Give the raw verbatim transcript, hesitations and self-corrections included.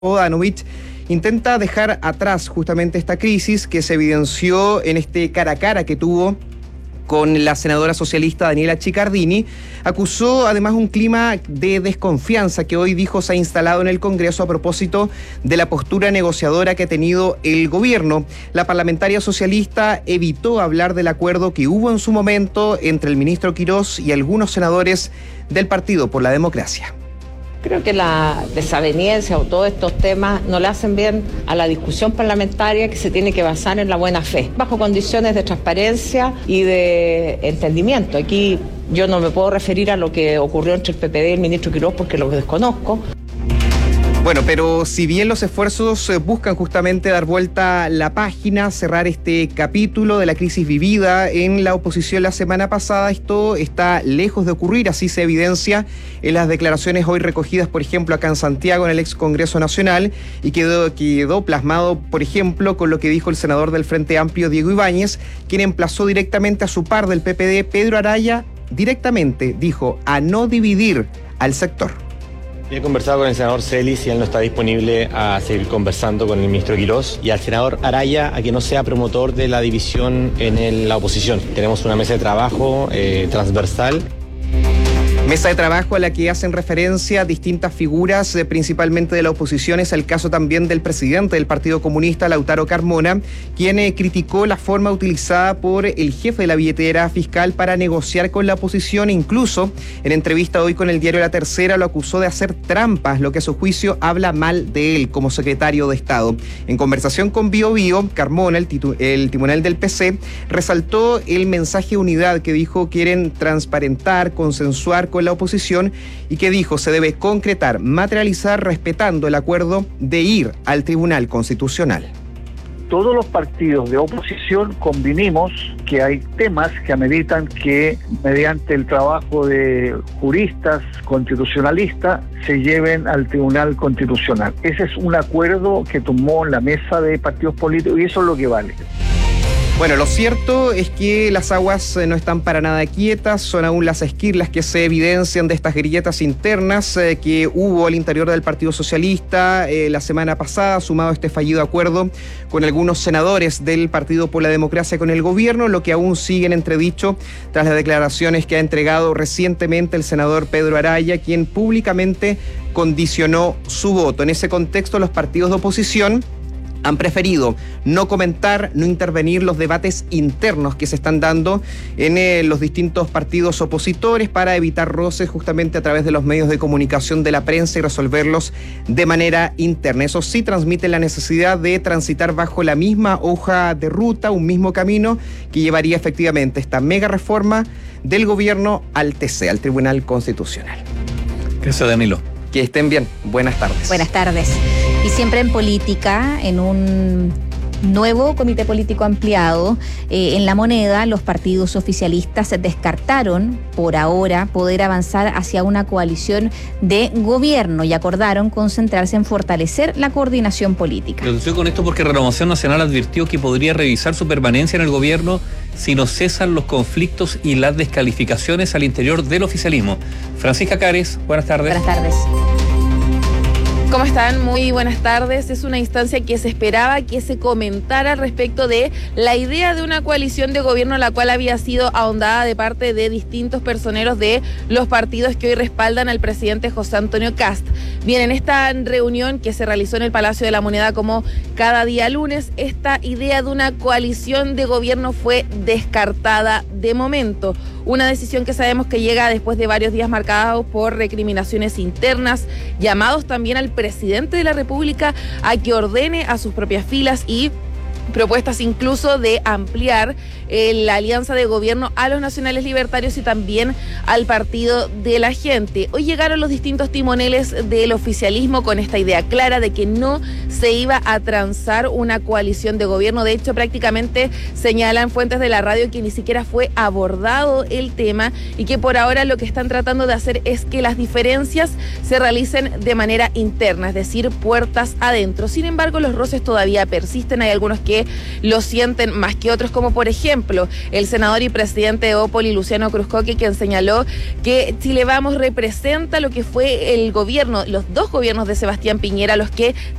Bodanovich intenta dejar atrás justamente esta crisis que se evidenció en este cara a cara que tuvo con la senadora socialista Daniela Chiccardini. Acusó además un clima de desconfianza que hoy dijo se ha instalado en el Congreso a propósito de la postura negociadora que ha tenido el gobierno. La parlamentaria socialista evitó hablar del acuerdo que hubo en su momento entre el ministro Quirós y algunos senadores del Partido por la Democracia. Creo que la desaveniencia o todos estos temas no le hacen bien a la discusión parlamentaria que se tiene que basar en la buena fe, bajo condiciones de transparencia y de entendimiento. Aquí yo no me puedo referir a lo que ocurrió entre el P P D y el ministro Quirós porque lo desconozco. Bueno, pero si bien los esfuerzos buscan justamente dar vuelta la página, cerrar este capítulo de la crisis vivida en la oposición la semana pasada, esto está lejos de ocurrir. Así se evidencia en las declaraciones hoy recogidas, por ejemplo, acá en Santiago, en el ex Congreso Nacional, y quedó, quedó plasmado, por ejemplo, con lo que dijo el senador del Frente Amplio, Diego Ibáñez, quien emplazó directamente a su par del P P D, Pedro Araya, directamente dijo a no dividir al sector. He conversado con el senador Celis y él no está disponible a seguir conversando con el ministro Quirós, y al senador Araya a que no sea promotor de la división en el, la oposición. Tenemos una mesa de trabajo eh, transversal. Mesa de trabajo a la que hacen referencia distintas figuras, eh, principalmente de la oposición. Es el caso también del presidente del Partido Comunista, Lautaro Carmona, quien eh, criticó la forma utilizada por el jefe de la billetera fiscal para negociar con la oposición. Incluso en entrevista hoy con el diario La Tercera lo acusó de hacer trampas, lo que a su juicio habla mal de él como secretario de Estado. En conversación con Bio Bio, Carmona, el, titu- el timonel del P C, resaltó el mensaje de unidad que dijo quieren transparentar, consensuar con la oposición, y que dijo se debe concretar, materializar respetando el acuerdo de ir al Tribunal Constitucional. Todos los partidos de oposición convinimos que hay temas que ameritan que mediante el trabajo de juristas constitucionalistas se lleven al Tribunal Constitucional. Ese es un acuerdo que tomó la mesa de partidos políticos y eso es lo que vale. Bueno, lo cierto es que las aguas no están para nada quietas, son aún las esquirlas que se evidencian de estas grilletas internas eh, que hubo al interior del Partido Socialista eh, la semana pasada, sumado a este fallido acuerdo con algunos senadores del Partido por la Democracia con el gobierno, lo que aún sigue en entredicho tras las declaraciones que ha entregado recientemente el senador Pedro Araya, quien públicamente condicionó su voto. En ese contexto, los partidos de oposición han preferido no comentar, no intervenir los debates internos que se están dando en eh, los distintos partidos opositores para evitar roces justamente a través de los medios de comunicación de la prensa y resolverlos de manera interna. Eso sí, transmite la necesidad de transitar bajo la misma hoja de ruta, un mismo camino que llevaría efectivamente esta mega reforma del gobierno al T C, al Tribunal Constitucional. Gracias, Danilo. Que estén bien. Buenas tardes. Buenas tardes. Y siempre en política, en un nuevo comité político ampliado, eh, en La Moneda, los partidos oficialistas descartaron por ahora poder avanzar hacia una coalición de gobierno y acordaron concentrarse en fortalecer la coordinación política. Lo estoy con esto porque Renovación Nacional advirtió que podría revisar su permanencia en el gobierno si no cesan los conflictos y las descalificaciones al interior del oficialismo. Francisca Cares, buenas tardes. Buenas tardes. ¿Cómo están? Muy buenas tardes. Es una instancia que se esperaba que se comentara respecto de la idea de una coalición de gobierno, la cual había sido ahondada de parte de distintos personeros de los partidos que hoy respaldan al presidente José Antonio Kast. Bien, en esta reunión que se realizó en el Palacio de la Moneda como cada día lunes, esta idea de una coalición de gobierno fue descartada de momento. Una decisión que sabemos que llega después de varios días marcados por recriminaciones internas, llamados también al presidente de la República a que ordene a sus propias filas y propuestas incluso de ampliar eh, la alianza de gobierno a los nacionales libertarios y también al Partido de la Gente. Hoy llegaron los distintos timoneles del oficialismo con esta idea clara de que no se iba a transar una coalición de gobierno. De hecho, prácticamente señalan fuentes de la radio que ni siquiera fue abordado el tema y que por ahora lo que están tratando de hacer es que las diferencias se realicen de manera interna, es decir, puertas adentro. Sin embargo, los roces todavía persisten. Hay algunos que que lo sienten más que otros, como por ejemplo el senador y presidente de Opoli, Luciano Cruzcoque, quien señaló que Chile Vamos representa lo que fue el gobierno, los dos gobiernos de Sebastián Piñera, los que